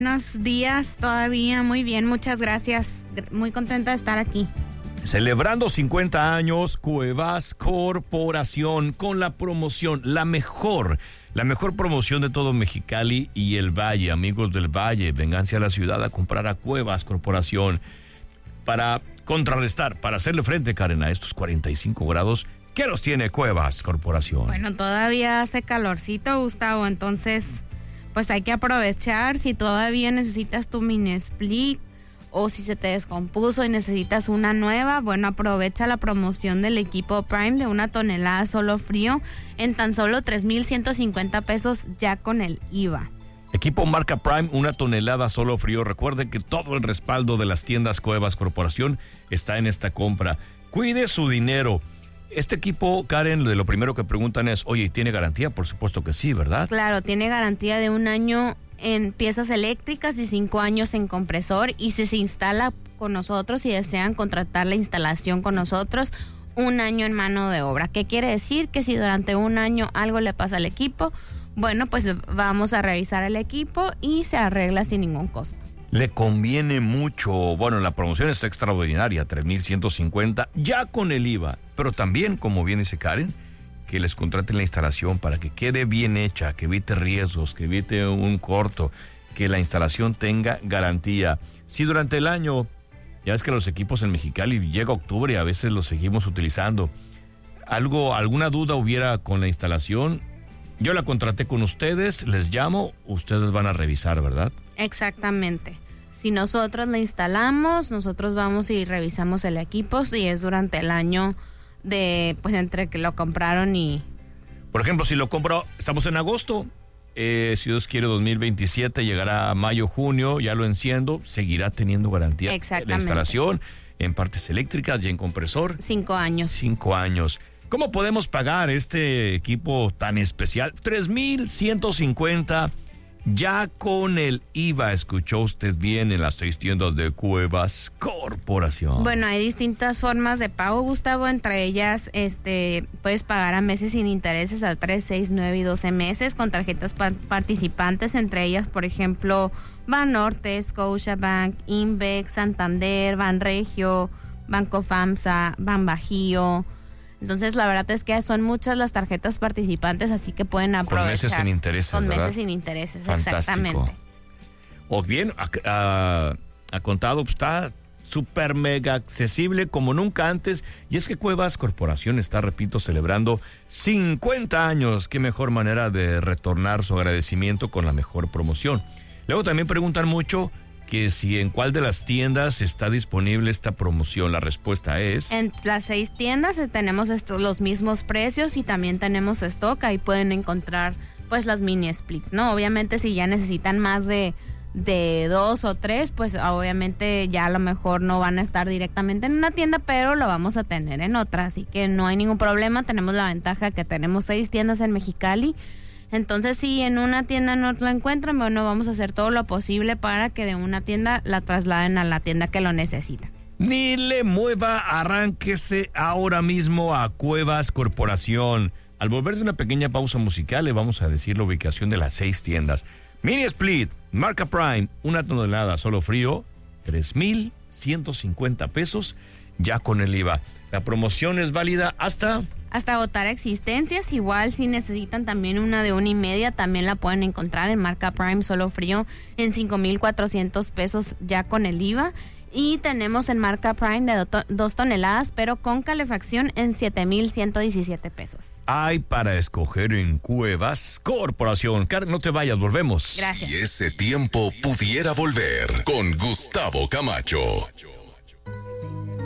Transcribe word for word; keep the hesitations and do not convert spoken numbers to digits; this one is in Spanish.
Buenos días, todavía muy bien, muchas gracias. Muy contenta de estar aquí. Celebrando cincuenta años, Cuevas Corporación con la promoción, la mejor, la mejor promoción de todo Mexicali y el Valle. Amigos del Valle, vénganse a la ciudad a comprar a Cuevas Corporación para contrarrestar, para hacerle frente, Karen, a estos cuarenta y cinco grados. ¿Qué nos tiene Cuevas Corporación? Bueno, todavía hace calorcito, Gustavo, entonces pues hay que aprovechar. Si todavía necesitas tu mini split o si se te descompuso y necesitas una nueva, bueno, aprovecha la promoción del equipo Prime de una tonelada solo frío en tan solo tres mil ciento cincuenta pesos ya con el I V A. Equipo marca Prime, una tonelada solo frío. Recuerde que todo el respaldo de las tiendas Cuevas Corporación está en esta compra. Cuide su dinero. Este equipo, Karen, de lo primero que preguntan es, oye, ¿tiene garantía? Por supuesto que sí, ¿verdad? Claro, tiene garantía de un año en piezas eléctricas y cinco años en compresor, y si se instala con nosotros y desean contratar la instalación con nosotros, un año en mano de obra. ¿Qué quiere decir? Que si durante un año algo le pasa al equipo, bueno, pues vamos a revisar el equipo y se arregla sin ningún costo. Le conviene mucho. Bueno, la promoción está extraordinaria, tres mil ciento cincuenta ya con el I V A, pero también, como bien dice Karen, que les contraten la instalación para que quede bien hecha, que evite riesgos, que evite un corto, que la instalación tenga garantía. Si durante el año, ya ves que los equipos en Mexicali llega octubre y a veces los seguimos utilizando, algo, alguna duda hubiera con la instalación, yo la contraté con ustedes, les llamo, ustedes van a revisar, ¿verdad? Exactamente. Si nosotros la instalamos, nosotros vamos y revisamos el equipo, si es durante el año de, pues entre que lo compraron y... Por ejemplo, si lo compro, estamos en agosto, eh, si Dios quiere dos mil veintisiete, llegará a mayo, junio, ya lo enciendo, seguirá teniendo garantía. Exactamente. La instalación en partes eléctricas y en compresor. Cinco años. Cinco años. ¿Cómo podemos pagar este equipo tan especial? tres mil ciento cincuenta ya con el I V A. Escuchó usted bien, en las seis tiendas de Cuevas Corporación. Bueno, hay distintas formas de pago, Gustavo, entre ellas este puedes pagar a meses sin intereses a tres, seis, nueve y doce meses con tarjetas pa- participantes, entre ellas, por ejemplo, Banorte, Scotiabank, Invex, Santander, Banregio, Banco FAMSA, Banbajío. Entonces, la verdad es que son muchas las tarjetas participantes, así que pueden aprovechar. Con meses sin intereses, Con ¿verdad? meses sin intereses, Fantástico. exactamente. O bien, a, a, a contado, está súper mega accesible como nunca antes. Y es que Cuevas Corporación está, repito, celebrando cincuenta años. Qué mejor manera de retornar su agradecimiento con la mejor promoción. Luego también preguntan mucho que si en cuál de las tiendas está disponible esta promoción. La respuesta es... En las seis tiendas tenemos estos, los mismos precios, y también tenemos stock. Ahí pueden encontrar pues las mini splits, ¿no? Obviamente si ya necesitan más de, de dos o tres, pues obviamente ya a lo mejor no van a estar directamente en una tienda, pero lo vamos a tener en otra. Así que no hay ningún problema. Tenemos la ventaja que tenemos seis tiendas en Mexicali. Entonces, si en una tienda no la encuentran, bueno, vamos a hacer todo lo posible para que de una tienda la trasladen a la tienda que lo necesita. Ni le mueva, arránquese ahora mismo a Cuevas Corporación. Al volver de una pequeña pausa musical, le vamos a decir la ubicación de las seis tiendas. Mini Split, marca Prime, una tonelada solo frío, tres mil ciento cincuenta pesos, ya con el I V A. La promoción es válida hasta... Hasta agotar existencias. Igual si necesitan también una de una y media, también la pueden encontrar en marca Prime solo frío en cinco mil cuatrocientos pesos ya con el I V A. Y tenemos en marca Prime de do- dos toneladas, pero con calefacción en siete mil ciento diecisiete pesos. Hay para escoger en Cuevas Corporación. Karen, no te vayas, volvemos. Gracias. Y ese tiempo pudiera volver con Gustavo Camacho.